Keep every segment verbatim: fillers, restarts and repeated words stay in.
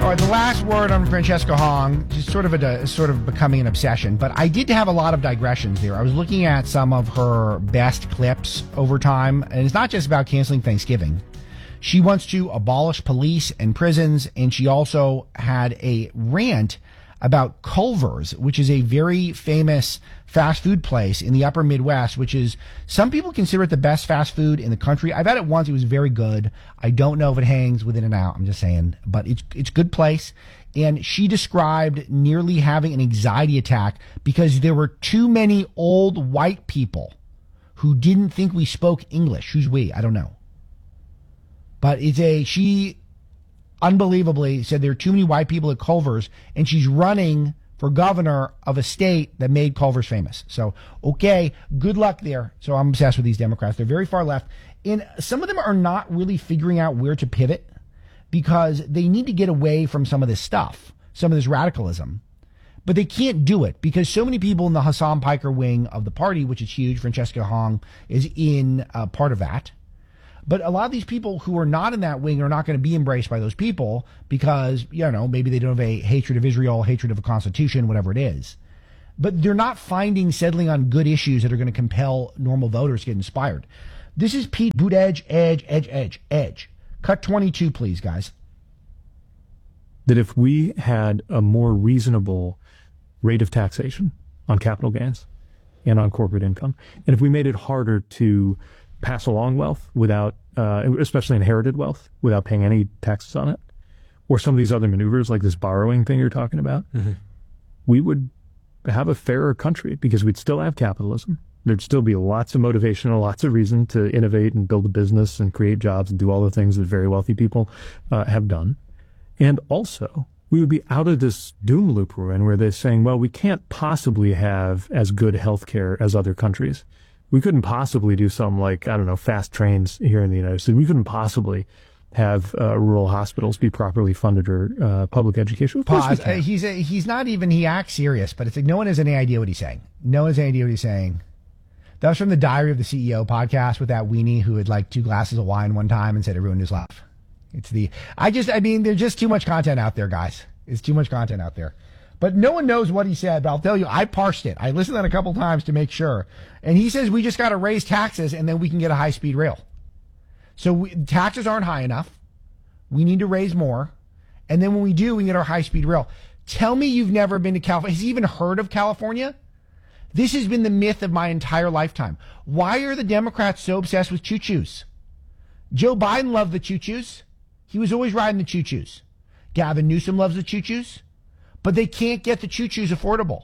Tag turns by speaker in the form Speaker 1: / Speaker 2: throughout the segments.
Speaker 1: All right, the last word on Francesca Hong, just sort of a sort of becoming an obsession, but I did have a lot of digressions there. I was looking at some of her best clips over time, and it's not just about canceling Thanksgiving. She wants to abolish police and prisons, and she also had a rant about Culver's, which is a very famous fast food place in the upper Midwest, which is, some people consider it the best fast food in the country. I've had it once. It was very good. I don't know if it hangs with In-N-Out. I'm just saying, but it's, it's a good place. And she described nearly having an anxiety attack because there were too many old white people who didn't think we spoke English. Who's we? I don't know. But it's a, she unbelievably said there are too many white people at Culver's, and she's running for governor of a state that made Culver's famous. So, okay, good luck there. So I'm obsessed with these Democrats. They're very far left. And some of them are not really figuring out where to pivot because they need to get away from some of this stuff, some of this radicalism. But they can't do it because so many people in the Hassan Piker wing of the party, which is huge, Francesca Hong is in uh, part of that. But a lot of these people who are not in that wing are not going to be embraced by those people because, you know, maybe they don't have a hatred of Israel, hatred of a constitution, whatever it is. But they're not finding settling on good issues that are going to compel normal voters to get inspired. This is Pete Buttigieg, edge, edge, edge, edge. Cut twenty-two, please, guys.
Speaker 2: That if we had a more reasonable rate of taxation on capital gains and on corporate income, and if we made it harder to pass along wealth without, uh, especially inherited wealth, without paying any taxes on it, or some of these other maneuvers like this borrowing thing you're talking about, mm-hmm. we would have a fairer country because we'd still have capitalism. There'd still be lots of motivation and lots of reason to innovate and build a business and create jobs and do all the things that very wealthy people uh, have done. And also, we would be out of this doom loop we're in where they're saying, well, we can't possibly have as good health care as other countries. We couldn't possibly do something like, I don't know, fast trains here in the United States. We couldn't possibly have uh, rural hospitals be properly funded or uh, public education. Of
Speaker 1: Pause. Uh, he's a, he's not even, he acts serious, but it's like no one has any idea what he's saying. No one has any idea what he's saying. That was from the Diary of the C E O podcast with that weenie who had like two glasses of wine one time and said it ruined his life. It's the, I just, I mean, there's just too much content out there, guys. It's too much content out there. But no one knows what he said, but I'll tell you, I parsed it. I listened to that a couple times to make sure. And he says we just got to raise taxes and then we can get a high-speed rail. So we, taxes aren't high enough. We need to raise more. And then when we do, we can get our high-speed rail. Tell me you've never been to California. Has he even heard of California? This has been the myth of my entire lifetime. Why are the Democrats so obsessed with choo-choos? Joe Biden loved the choo-choos. He was always riding the choo-choos. Gavin Newsom loves the choo-choos. But they can't get the choo-choos affordable.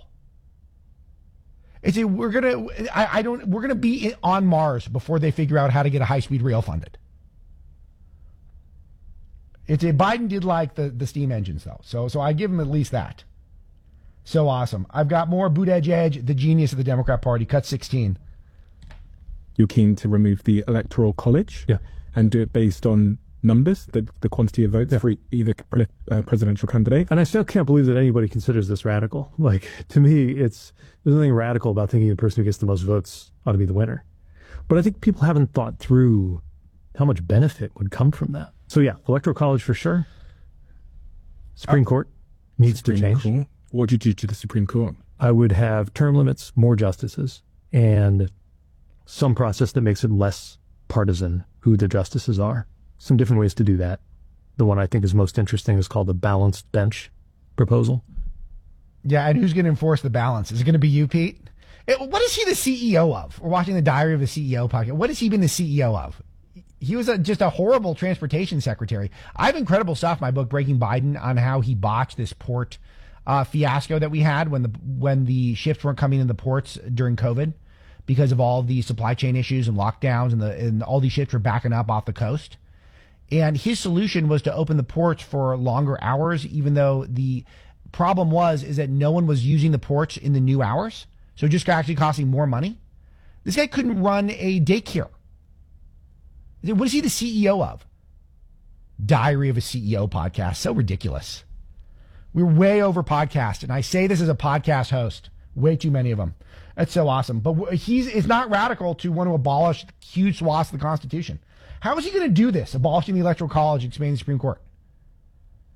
Speaker 1: It's a, we're gonna I, I don't we're gonna be on Mars before they figure out how to get a high-speed rail funded. It's a Biden did like the, the steam engines though, so so I give him at least that. So awesome. I've got more Buttigieg, the genius of the Democrat Party. Cut sixteen.
Speaker 3: You're keen to remove the Electoral College,
Speaker 2: yeah,
Speaker 3: and do it based on numbers, the, the quantity of votes yeah. for either uh, presidential candidate.
Speaker 2: And I still can't believe that anybody considers this radical. Like, to me, it's there's nothing radical about thinking the person who gets the most votes ought to be the winner. But I think people haven't thought through how much benefit would come from that. So yeah, Electoral College for sure. Supreme uh, Court needs Supreme to change.
Speaker 3: Court. What would you do to the Supreme Court?
Speaker 2: I would have term limits, more justices, and some process that makes it less partisan who the justices are. Some different ways to do that. The one I think is most interesting is called the balanced bench proposal.
Speaker 1: Yeah, and who's going to enforce the balance? Is it going to be you, Pete? It, what is he the C E O of? We're watching the Diary of the C E O podcast. What has he been the C E O of? He was a, just a horrible transportation secretary. I have incredible stuff in my book, Breaking Biden, on how he botched this port uh, fiasco that we had when the when the ships weren't coming in the ports during COVID because of all the supply chain issues and lockdowns and, the, and all these ships were backing up off the coast. And his solution was to open the ports for longer hours, even though the problem was is that no one was using the ports in the new hours. So just actually costing more money. This guy couldn't run a daycare. What is he the C E O of? Diary of a C E O podcast. So ridiculous. We're way over podcast. And I say this as a podcast host. Way too many of them. That's so awesome. But he's it's not radical to want to abolish huge swaths of the Constitution. How is he going to do this, abolishing the Electoral College, expanding the Supreme Court?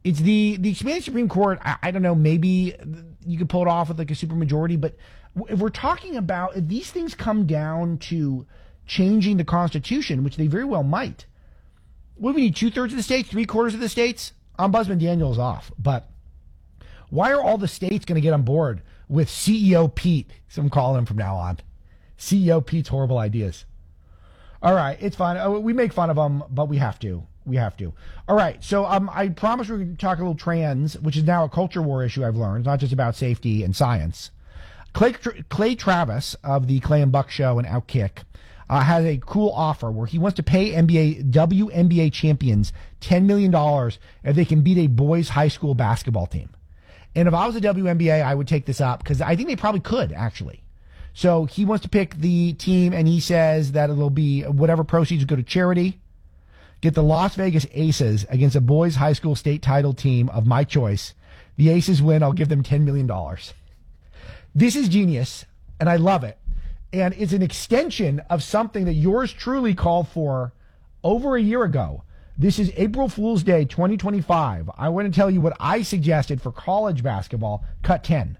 Speaker 1: It's the, the expanded Supreme Court. I, I don't know, maybe you could pull it off with like a supermajority, but if we're talking about, if these things come down to changing the Constitution, which they very well might, what do we need, two-thirds of the states, three-quarters of the states? Ombudsman Daniel's off, but why are all the states going to get on board with C E O Pete? Some call him from now on. C E O Pete's horrible ideas. All right, it's fine. Oh, we make fun of him, but we have to. We have to. All right, so um, I promised we were going to talk a little trans, which is now a culture war issue I've learned. It's not just about safety and science. Clay, Clay Travis of the Clay and Buck Show and Outkick uh, has a cool offer where he wants to pay N B A W N B A champions ten million dollars if they can beat a boys' high school basketball team. And if I was a W N B A, I would take this up because I think they probably could, actually. So he wants to pick the team, and he says that it'll be whatever proceeds go to charity. Get the Las Vegas Aces against a boys' high school state title team of my choice. The Aces win. I'll give them ten million dollars. This is genius, and I love it. And it's an extension of something that yours truly called for over a year ago. This is April Fool's Day twenty twenty-five. I want to tell you what I suggested for college basketball. Cut ten.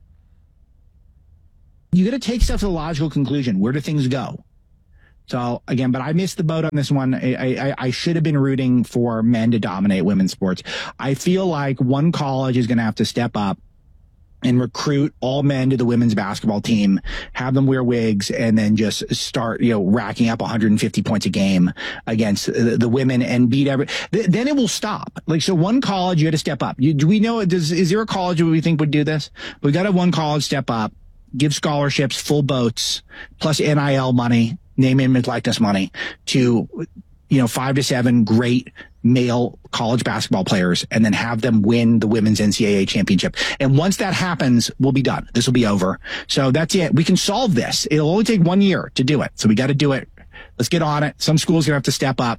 Speaker 4: You got to take stuff to the logical conclusion. Where do things go? So again, but I missed the boat on this one. I, I, I should have been rooting for men to dominate women's sports. I feel like one college is going to have to step up and recruit all men to the women's basketball team, have them wear wigs, and then just start, you know, racking up one hundred fifty points a game against the, the women and beat every, th- then it will stop. Like, so one college, you had to step up. You, do we know, does, is there a college that we think would do this? We got to have one college step up, give scholarships, full boats, plus N I L money, name, image, likeness money to, you know, five to seven great male college basketball players, and then have them win the women's N C double A championship. And once that happens, we'll be done. This will be over. So that's it. We can solve this. It'll only take one year to do it. So we got to do it. Let's get on it. Some schools are going to have to step up.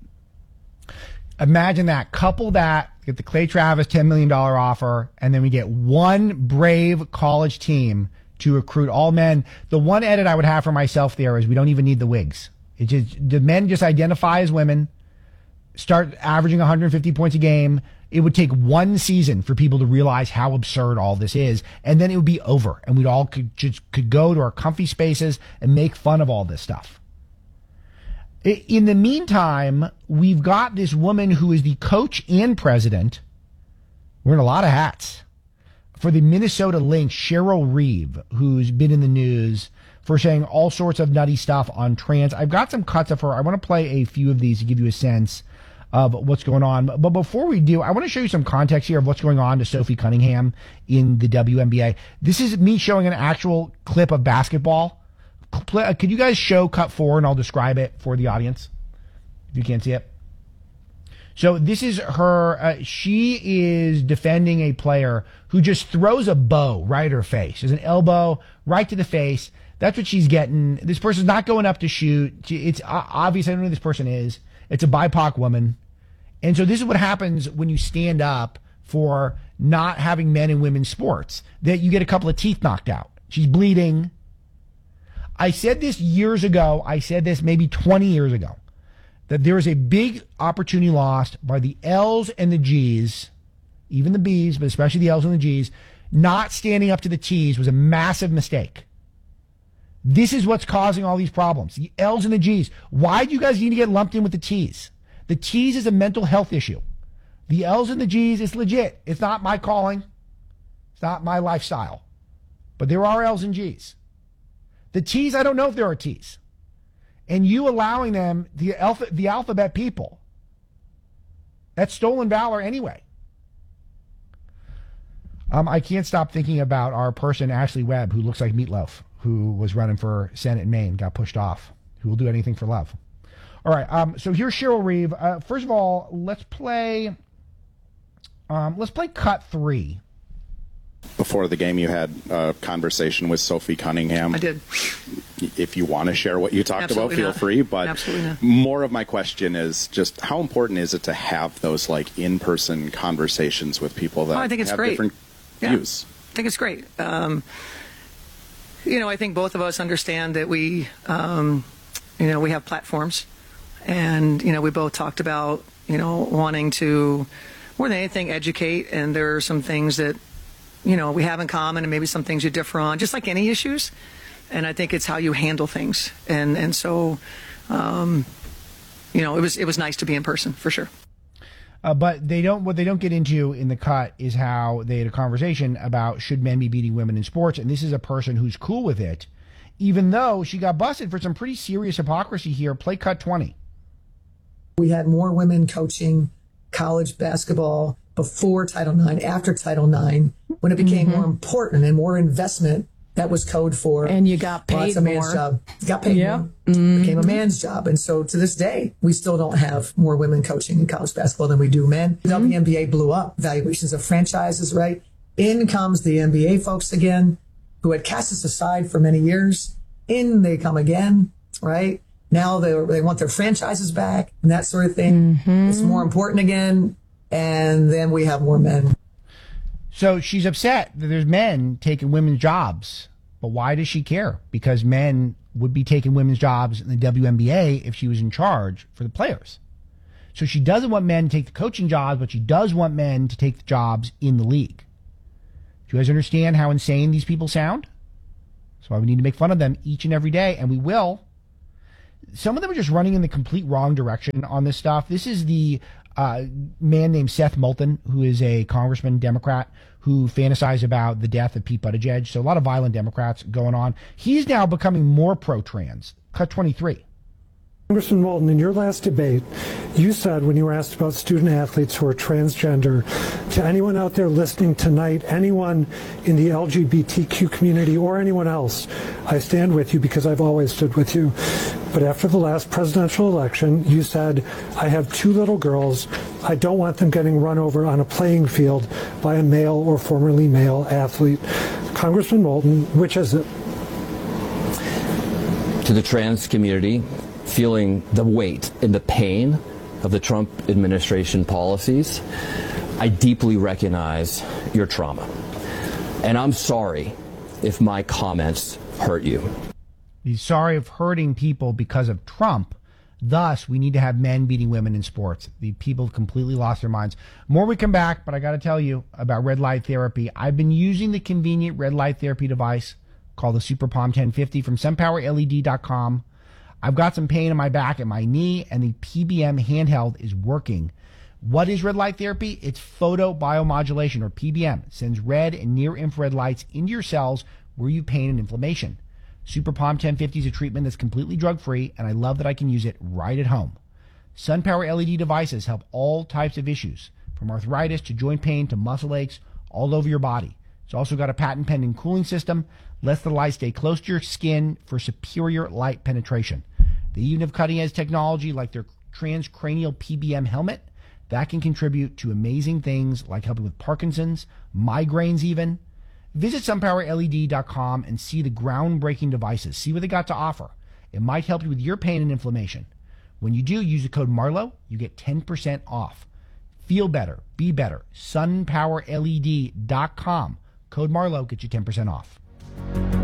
Speaker 1: Imagine that. Couple that, get the Clay Travis ten million dollars offer, and then we get one brave college team to recruit all men. The one edit I would have for myself there is we don't even need the wigs. It just, the men just identify as women, start averaging one hundred fifty points a game. It would take one season for people to realize how absurd all this is, and then it would be over, and we'd all could just could go to our comfy spaces and make fun of all this stuff. In the meantime, we've got this woman who is the coach and president, wearing a lot of hats, for the Minnesota Lynx, Cheryl Reeve, who's been in the news for saying all sorts of nutty stuff on trans. I've got some cuts of her. I want to play a few of these to give you a sense of what's going on. But before we do, I want to show you some context here of what's going on to Sophie Cunningham in the W N B A. This is me showing an actual clip of basketball. Could you guys show cut four, and I'll describe it for the audience if you can't see it? So this is her. Uh, she is defending a player who just throws a bow right at her face. There's an elbow right to the face. That's what she's getting. This person's not going up to shoot. It's obvious. I don't know who this person is. It's a B I P O C woman. And so this is what happens when you stand up for not having men and women's sports, that you get a couple of teeth knocked out. She's bleeding. I said this years ago. I said this maybe twenty years ago, that there is a big opportunity lost by the L's and the G's, even the B's, but especially the L's and the G's. Not standing up to the T's was a massive mistake. This is what's causing all these problems. The L's and the G's. Why do you guys need to get lumped in with the T's? The T's is a mental health issue. The L's and the G's is legit. It's not my calling. It's not my lifestyle. But there are L's and G's. The T's, I don't know if there are T's. And you allowing them, the, alpha, the alphabet people, that's stolen valor anyway. Um, I can't stop thinking about our person, Ashley Webb, who looks like Meatloaf, who was running for Senate in Maine, got pushed off, who will do anything for love. All right, um, so here's Cheryl Reeve. Uh, first of all, let's play, um, let's play cut three.
Speaker 5: Before the game, you had a conversation with Sophie Cunningham.
Speaker 6: I did.
Speaker 5: If you want to share what you talked
Speaker 6: Absolutely
Speaker 5: about, feel
Speaker 6: not.
Speaker 5: free. But
Speaker 6: Absolutely not.
Speaker 5: More of my question is just how important is it to have those like in-person conversations with people that
Speaker 6: oh, I think it's
Speaker 5: have
Speaker 6: great.
Speaker 5: different
Speaker 6: yeah.
Speaker 5: views?
Speaker 6: I think it's great. Um, you know, I think both of us understand that we, um, you know, we have platforms, and you know, we both talked about, you know, wanting to more than anything, educate. And there are some things that, you know, we have in common and maybe some things you differ on, just like any issues. And I think it's how you handle things. And, and so, um, you know, it was, it was nice to be in person for sure.
Speaker 1: Uh, but they don't. What they don't get into in the cut is how they had a conversation about should men be beating women in sports, and this is a person who's cool with it, even though she got busted for some pretty serious hypocrisy here. Play cut twenty.
Speaker 7: We had more women coaching college basketball before Title nine, after Title nine, when it became mm-hmm. more important and more investment. That was code for.
Speaker 8: And you got paid
Speaker 7: well, that's a man's
Speaker 8: more.
Speaker 7: job. You got paid
Speaker 8: yep.
Speaker 7: more.
Speaker 8: Mm-hmm.
Speaker 7: Became a man's job. And so to this day, we still don't have more women coaching in college basketball than we do men. Mm-hmm. The N B A blew up. Valuations of franchises, right? In comes the N B A folks again, who had cast us aside for many years. In they come again, right? Now they they want their franchises back and that sort of thing. Mm-hmm. It's more important again. And then we have more men.
Speaker 1: So she's upset that there's men taking women's jobs. But why does she care? Because men would be taking women's jobs in the W N B A if she was in charge for the players. So she doesn't want men to take the coaching jobs, but she does want men to take the jobs in the league. Do you guys understand how insane these people sound? That's why we need to make fun of them each and every day, and we will. Some of them are just running in the complete wrong direction on this stuff. This is the uh, man named Seth Moulton, who is a congressman, Democrat, who fantasized about the death of Pete Buttigieg. So a lot of violent Democrats going on. He's now becoming more pro-trans. Cut twenty-three.
Speaker 9: Congressman Moulton, in your last debate, you said when you were asked about student athletes who are transgender, to anyone out there listening tonight, anyone in the L G B T Q community or anyone else, I stand with you because I've always stood with you. But after the last presidential election, you said, I have two little girls. I don't want them getting run over on a playing field by a male or formerly male athlete. Congressman Moulton, which is it?
Speaker 10: To the trans community, feeling the weight and the pain of the Trump administration policies, I deeply recognize your trauma. And I'm sorry if my comments hurt you.
Speaker 1: He's sorry of hurting people because of Trump. Thus, we need to have men beating women in sports. The people have completely lost their minds. More we come back, but I got to tell you about red light therapy. I've been using the convenient red light therapy device called the Super Palm ten fifty from sun power L E D dot com. I've got some pain in my back and my knee, and the P B M handheld is working. What is red light therapy? It's photobiomodulation, or P B M. It sends red and near-infrared lights into your cells where you have pain and inflammation. Super Palm ten fifty is a treatment that's completely drug-free, and I love that I can use it right at home. SunPower L E D devices help all types of issues, from arthritis to joint pain to muscle aches, all over your body. It's also got a patent-pending cooling system, lets the light stay close to your skin for superior light penetration. They even have cutting-edge technology like their transcranial P B M helmet that can contribute to amazing things like helping with Parkinson's, migraines even. Visit sun power L E D dot com and see the groundbreaking devices. See what they got to offer. It might help you with your pain and inflammation. When you do, use the code Marlowe. You get ten percent off. Feel better. Be better. sun power L E D dot com. Code Marlowe gets you ten percent off.